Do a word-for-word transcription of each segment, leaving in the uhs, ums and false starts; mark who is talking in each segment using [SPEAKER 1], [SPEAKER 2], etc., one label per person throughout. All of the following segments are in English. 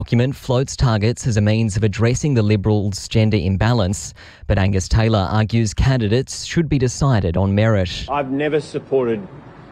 [SPEAKER 1] Document floats targets as a means of addressing the Liberals' gender imbalance, but Angus Taylor argues candidates should be decided on merit.
[SPEAKER 2] I've never supported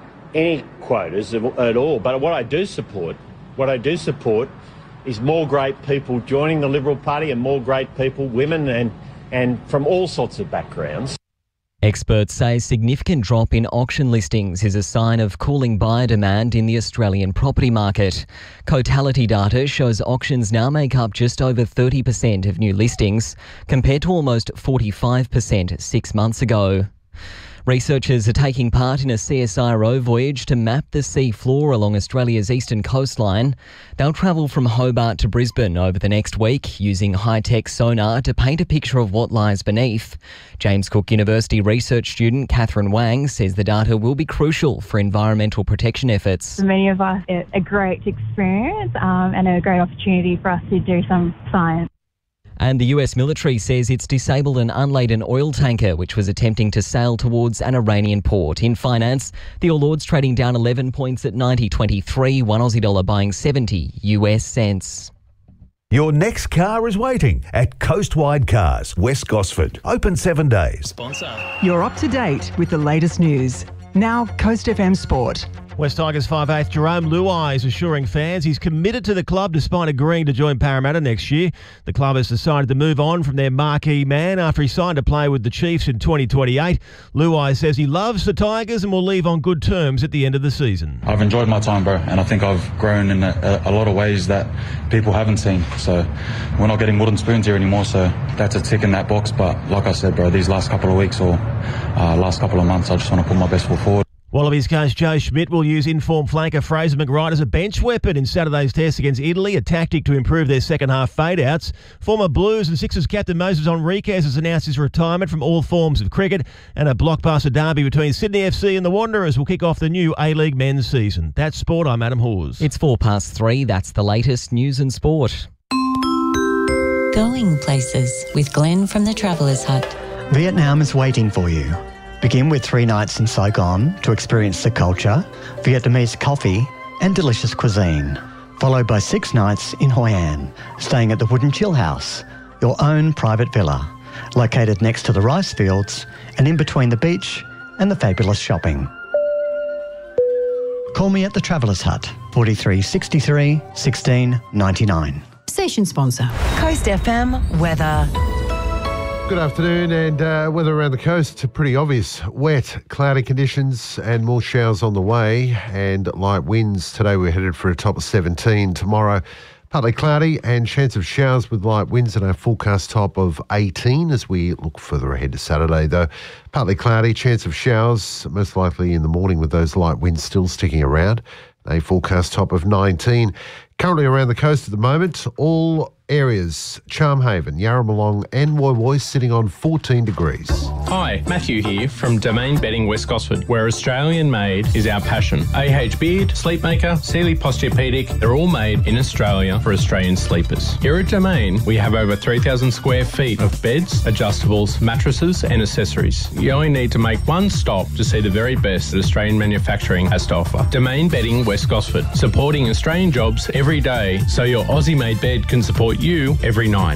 [SPEAKER 2] any quotas at all, but what I do support, what I do support is more great people joining the Liberal Party and more great people, women and, and from all sorts of backgrounds.
[SPEAKER 1] Experts say significant drop in auction listings is a sign of cooling buyer demand in the Australian property market. Cotality data shows auctions now make up just over thirty percent of new listings, compared to almost forty-five percent six months ago. Researchers are taking part in a C S I R O voyage to map the sea floor along Australia's eastern coastline. They'll travel from Hobart to Brisbane over the next week using high-tech sonar to paint a picture of what lies beneath. James Cook University research student Catherine Wang says the data will be crucial for environmental protection efforts.
[SPEAKER 3] For many of us, it's a great experience um, and a great opportunity for us to do some science.
[SPEAKER 1] And the U S military says it's disabled an unladen oil tanker which was attempting to sail towards an Iranian port. In finance, the All Ords trading down eleven points at ninety twenty-three, one Aussie dollar buying seventy U S cents.
[SPEAKER 4] Your next car is waiting at Coastwide Cars, West Gosford. Open seven days.
[SPEAKER 5] Sponsor.
[SPEAKER 6] You're up to date with the latest news. Now, Coast F M Sport.
[SPEAKER 5] West Tigers five eighth Jerome Luai is assuring fans he's committed to the club despite agreeing to join Parramatta next year. The club has decided to move on from their marquee man after he signed to play with the Chiefs in twenty twenty-eight. Luai says he loves the Tigers and will leave on good terms at the end of the season.
[SPEAKER 7] I've enjoyed my time, bro, and I think I've grown in a, a lot of ways that people haven't seen. So we're not getting wooden spoons here anymore, so that's a tick in that box. But like I said, bro, these last couple of weeks or uh, last couple of months, I just want to put my best foot forward.
[SPEAKER 5] Wallabies coach Joe Schmidt will use in-form flanker Fraser McWright as a bench weapon in Saturday's test against Italy, a tactic to improve their second-half fade-outs. Former Blues and Sixers captain Moses Henriques has announced his retirement from all forms of cricket, and a blockbuster derby between Sydney F C and the Wanderers will kick off the new A-League men's season. That's sport. I'm Adam Hawes.
[SPEAKER 1] It's four past three. That's the latest news and sport.
[SPEAKER 8] Going places with Glenn from the Travellers Hut.
[SPEAKER 9] Vietnam is waiting for you. Begin with three nights in Saigon to experience the culture, Vietnamese coffee and delicious cuisine, followed by six nights in Hoi An, staying at the Wooden Chill House, your own private villa, located next to the rice fields and in between the beach and the fabulous shopping. Call me at the Travellers Hut, forty-three sixty-three, sixteen ninety-nine.
[SPEAKER 6] Station sponsor. Coast F M weather.
[SPEAKER 10] Good afternoon, and uh, weather around the coast, pretty obvious. Wet, cloudy conditions and more showers on the way, and light winds. Today we're headed for a top of seventeen. Tomorrow, partly cloudy and chance of showers with light winds and a forecast top of eighteen as we look further ahead to Saturday, though. Partly cloudy, chance of showers, most likely in the morning with those light winds still sticking around. A forecast top of nineteen. Currently around the coast at the moment, all areas, Charmhaven, Yarramalong and Woy Woy sitting on fourteen degrees.
[SPEAKER 11] Hi, Matthew here from Domain Bedding West Gosford, where Australian made is our passion. A H Beard, Sleepmaker, Sealy Posturepedic, they're all made in Australia for Australian sleepers. Here at Domain, we have over three thousand square feet of beds, adjustables, mattresses and accessories. You only need to make one stop to see the very best that Australian manufacturing has to offer. Domain Bedding West Gosford, supporting Australian jobs every day so your Aussie-made bed can support you every night.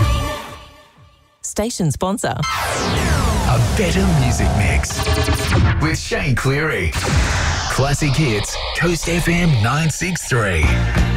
[SPEAKER 8] Station sponsor.
[SPEAKER 4] A better music mix with Shane Cleary. Classic hits, Coast F M nine six three.